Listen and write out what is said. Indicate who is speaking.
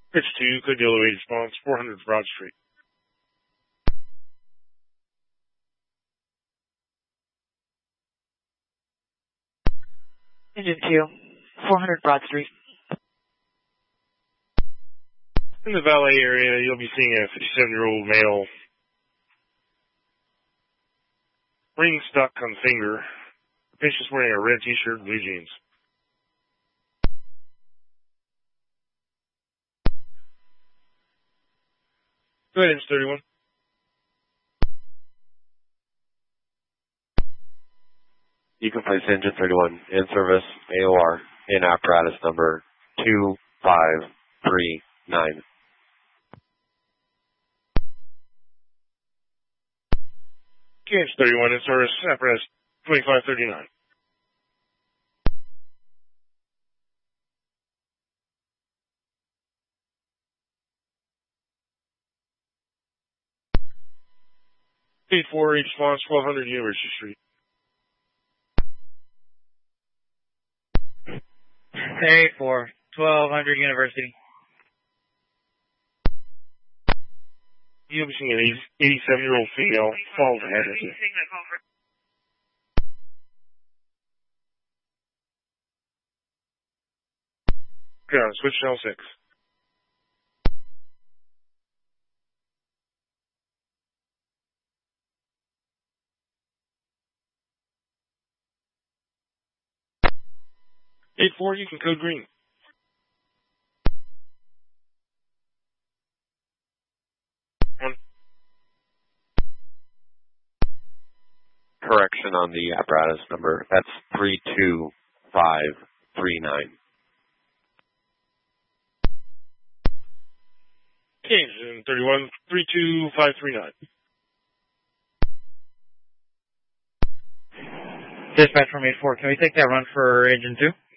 Speaker 1: Pitch 2, code yellow 8 response, 400 Broad Street.
Speaker 2: Engine 2, 400 Broad Street.
Speaker 1: In the valet area, you'll be seeing a 57-year-old male. Ring stuck on the finger. The patient's wearing a red t-shirt and blue jeans. Go ahead, Engine 31.
Speaker 3: You can place Engine 31 in service, AOR, in apparatus number 2539.
Speaker 1: Engine 31 in service, apparatus 2539. Speed 4, response 1200 University Street.
Speaker 4: Hey, 4, 1200 University.
Speaker 1: You'll be seeing an 87-year-old female fall ahead of you. Ground, switch channel 6. Eight 4, you can code green.
Speaker 3: Correction on the apparatus number. That's 32539.
Speaker 1: Engine 31, 32539.
Speaker 4: Dispatch from 8-4, can we take that run for Engine 2?